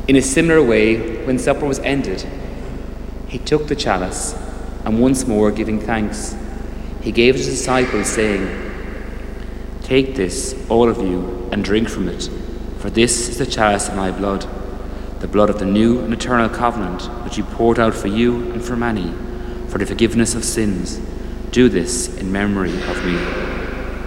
In a similar way, when supper was ended, he took the chalice, and once more giving thanks, he gave it to his disciples, saying, "Take this, all of you, and drink from it, for this is the chalice of my blood, the blood of the new and eternal covenant, which he poured out for you and for many, for the forgiveness of sins. Do this in memory of me."